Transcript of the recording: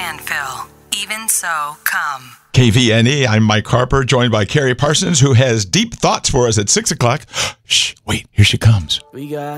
landfill. Even so, come. KVNE, I'm Mike Harper, joined by Carrie Parsons, who has deep thoughts for us at 6 o'clock. Shh, wait, here she comes. We got